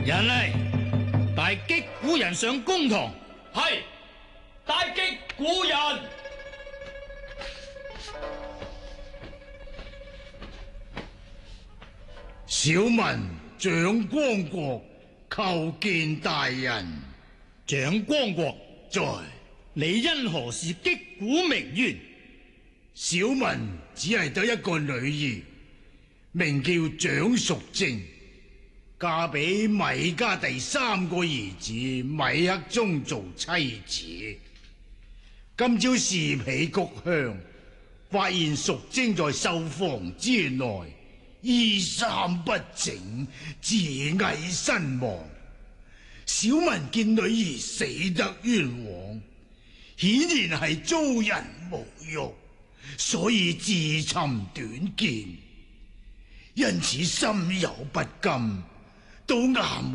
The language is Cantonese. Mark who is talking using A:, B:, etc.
A: 人嚟，大擊鼓人上公堂。
B: 係，大擊鼓人。
C: 小民蔣光國叩見大人。
A: 蔣光國
C: 在。
A: 你因何事擊鼓鳴冤？
C: 小民只係得一個女兒，名叫蔣淑貞，嫁俾米家第3個兒子米克忠做妻子。今朝侍婢菊香，發現淑貞在繡房之內，衣衫不整，自縊身亡。小民見女兒死得冤枉，顯然係遭人侮辱，所以自尋短見，因此心有不甘，到衙門